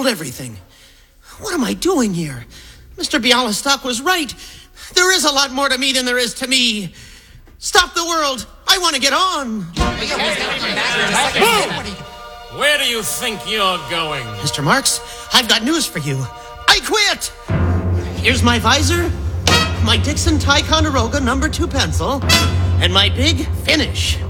everything. What am I doing here? Mr. Bialystok was right. There is a lot more to me than there is to me. Stop the world. I want to get on. Who? Where do you think you're going? Mr. Marks, I've got news for you. I quit. Here's my visor, my Dixon Ticonderoga No. 2 pencil, and my big finish.